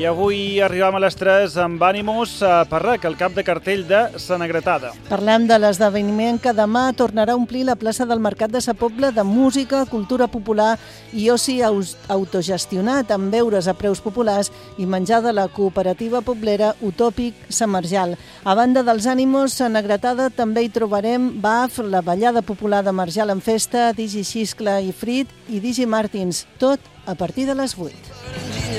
I avui arribam a les 3 amb Ànimos a Parrac, el cap de cartell de Sa Negretada. Parlem de l'esdeveniment que demà tornarà a omplir la plaça del Mercat de Sa Pobla de música, cultura popular i oci autogestionat, amb beures a preus populars i menjar de la cooperativa poblera Utòpic Sa Marjal. A banda dels Ànimos, Sa Negretada també hi trobarem BAF, la ballada popular de Marjal en festa, Digi Xiscla i Frit i Digi Martins, tot a partir de les 8.